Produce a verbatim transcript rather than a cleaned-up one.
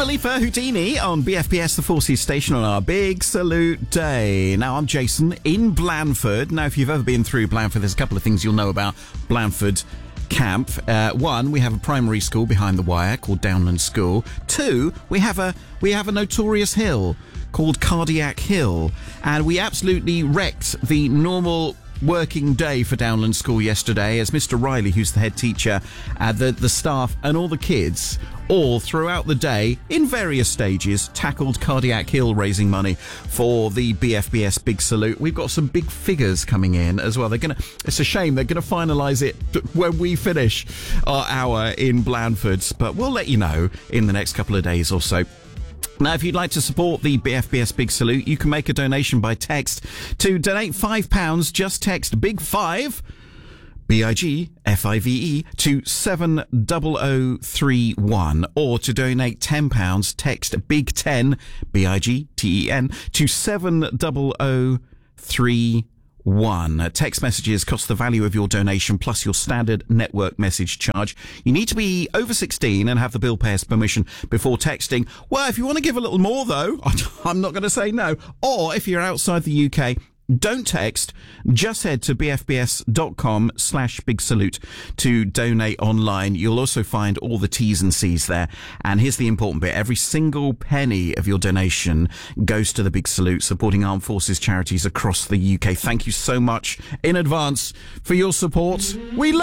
Khalifa Houdini on B F B S The Forces station on our Big Salute Day. Now, I'm Jason in Blandford. Now, if you've ever been through Blandford, there's a couple of things you'll know about Blandford Camp. Uh, one, we have a primary school behind the wire called Downland School. Two, we have a we have a notorious hill called Cardiac Hill, and we absolutely wrecked the normal working day for Downland School yesterday as Mister Riley, who's the head teacher, uh, the, the staff and all the kids all throughout the day in various stages tackled Cardiac Hill, raising money for the B F B S Big Salute. We've got some big figures coming in as well. They're gonna it's a shame they're gonna finalise it when we finish our hour in Blandford, but we'll let you know in the next couple of days or so. Now, if you'd like to support the B F B S Big Salute, you can make a donation by text. To donate five pounds, just text Big Five, B I G F I V E, to seven zero zero three one. Or to donate ten pounds, text Big Ten, B I G T E N, to seven zero zero three one. Text messages cost the value of your donation plus your standard network message charge. You need to be over sixteen and have the bill payer's permission before texting. Well, if you want to give a little more, though, I'm not going to say no. Or if you're outside the U K, don't text. Just head to bfbs.com slash big salute to donate online. You'll also find all the T's and C's there. And here's the important bit. Every single penny of your donation goes to the Big Salute, supporting armed forces charities across the U K. Thank you so much in advance for your support. We love